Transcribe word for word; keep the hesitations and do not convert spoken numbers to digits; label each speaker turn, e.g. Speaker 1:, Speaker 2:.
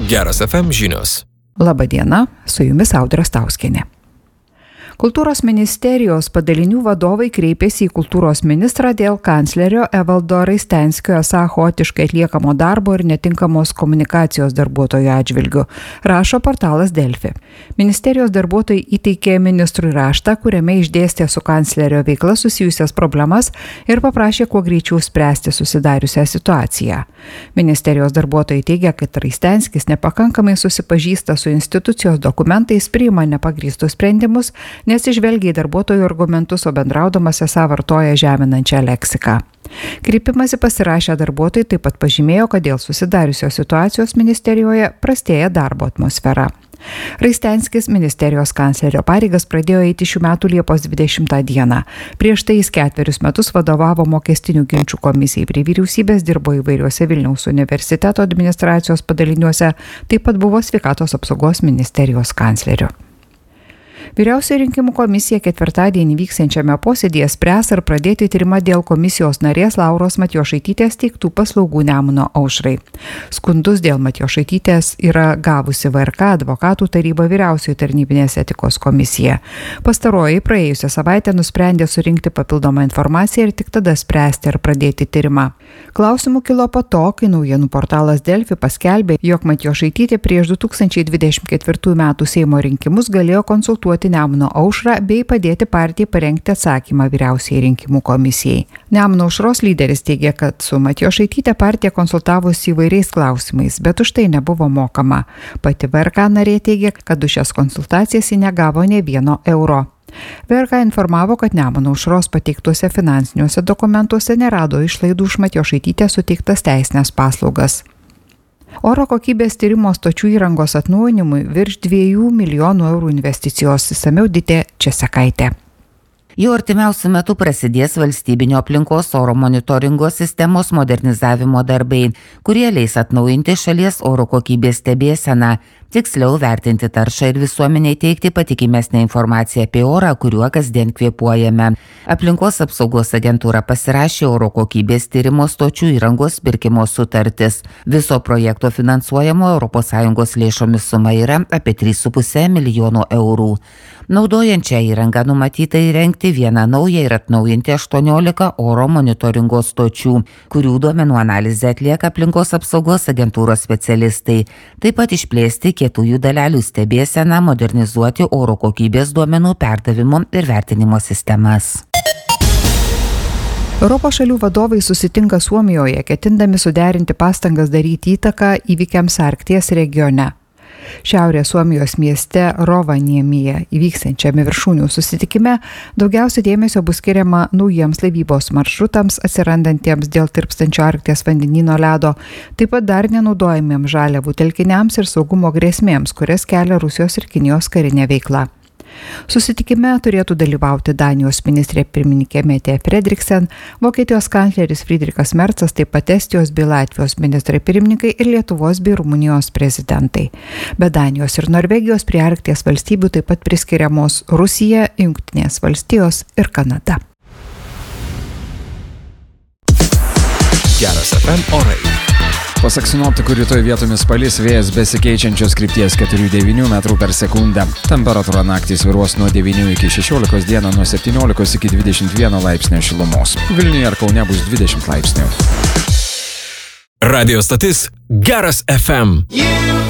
Speaker 1: Geras F M žinios.
Speaker 2: Labadiena, su jumis Audra Stauskienė. Kultūros ministerijos padalinių vadovai kreipėsi į kultūros ministrą dėl kanclerio Evaldo Raistenskio esą chaotiškai atliekamo darbo ir netinkamos komunikacijos darbuotojų atžvilgiu, rašo portalas Delfi. Ministerijos darbuotojai įteikė ministrui raštą, kuriame išdėstė su kanclerio veikla susijusias problemas ir paprašė kuo greičiau spręsti susidariusią situaciją. Ministerijos darbuotojai teigia, kad Raistenskis nepakankamai susipažįsta su institucijos dokumentais, priima nepagrįstus sprendimus, nes išvelgia į darbuotojų argumentus, o bendraudamas esą vartoja žeminančią leksiką. Kreipimąsi pasirašę darbuotojai taip pat pažymėjo, kad dėl susidariusios situacijos ministerijoje prastėja darbo atmosfera. Raistenskis ministerijos kanclerio pareigas pradėjo eiti šių metų Liepos dvidešimtą dieną. Prieš tai jis ketverius metus vadovavo mokestinių ginčų komisijai prie vyriausybės, dirbo įvairiuose Vilniaus universiteto administracijos padaliniuose, taip pat buvo sveikatos apsaugos ministerijos kancleriu. Vyriausioji rinkimų komisija ketvirtadienį vyksiančiame posėdyje spręs ar pradėti tyrimą dėl komisijos narės Lauros Matjošaitytės teiktų paslaugų Nemuno aušrai. Skundus dėl Matjošaitytės yra gavusi V R K, advokatų taryba, vyriausioji tarnybinės etikos komisija. Pastaroji praėjusią savaitę nusprendė surinkti papildomą informaciją ir tik tada spręsti ar pradėti tyrimą. Klausimų kilo po to, kai naujienų portalas Delfi paskelbė, jog Matjošaitytė prieš du tūkstančiai dvidešimt ketvirtųjų metų Seimo rinkimus galėjo konsultuoti Nemuno aušrą bei padėti partijai parengti atsakymą vyriausiai rinkimų komisijai. Nemuno aušros lyderis teigia, kad su Matjošaityte partija konsultavosi įvairiais klausimais, bet už tai nebuvo mokama. Pati V R K narė teigia, kad už šias konsultacijas ji negavo nė vieno euro. V R K informavo, kad Nemuno aušros pateiktuose finansiniuose dokumentuose nerado išlaidų už Matjošaitytę suteiktas teisinės paslaugas. Oro kokybės tyrimo stočių įrangos atnaujinimui virš dviejų milijonų eurų investicijos, išsamiau Ditė Česekaitė.
Speaker 3: Jau artimiausiu metu prasidės valstybinio aplinkos oro monitoringo sistemos modernizavimo darbai, kurie leis atnaujinti šalies oro kokybės stebėseną, tiksliau vertinti taršą ir visuomeniai teikti patikimesnę informaciją apie orą, kuriuo kasdien kvėpuojame. Aplinkos apsaugos agentūra pasirašė oro kokybės tyrimo stočių įrangos pirkimo sutartis. Viso projekto finansuojamo Europos Sąjungos lėšomis suma yra apie trys su puse milijono eurų. Naudojant šią įrangą numatyta įrengti vieną naują ir atnaujinti aštuoniolika oro monitoringo stočių, kurių duomenų analizę atlieka aplinkos apsaugos agentūros specialistai. Taip pat išplėsti kietųjų dalelių stebėseną, modernizuoti oro kokybės duomenų perdavimo ir vertinimo sistemas.
Speaker 2: Europos šalių vadovai susitinka Suomijoje, ketindami suderinti pastangas daryti įtaką įvykiams Arkties regione. Šiaurės Suomijos mieste Rovaniemyje įvyksiančiame viršūnių susitikime daugiausia dėmesio bus skiriama naujiems laivybos maršrutams atsirandantiems dėl tirpstančio Arkties vandenyno ledo, taip pat dar nenaudojamiems žaliavų telkiniams ir saugumo grėsmėms, kurias kelia Rusijos ir Kinijos karinė veikla. Susitikime turėtų dalyvauti Danijos ministrė pirmininkė Mette Frederiksen, Vokietijos kancleris Friedrichas Mercas, taip pat Estijos bei Latvijos ministrai pirmininkai ir Lietuvos bei Rumunijos prezidentai. Be Danijos ir Norvegijos prie Arkties valstybių taip pat priskiriamos Rusija, Jungtinės valstijos ir Kanada.
Speaker 1: Geras F M orai.
Speaker 4: Pasak sinoptikų, rytoj vietomis palis, vėjas besikeičiančios krypties keturi devyni metrų per sekundę. Temperatūra naktį svyruos nuo devynių iki šešiolikos, dieną nuo septyniolikos iki dvidešimt vieno laipsnio šilumos. Vilniuje ir Kaune bus dvidešimt laipsnių.
Speaker 1: Radio stotis Geras F M.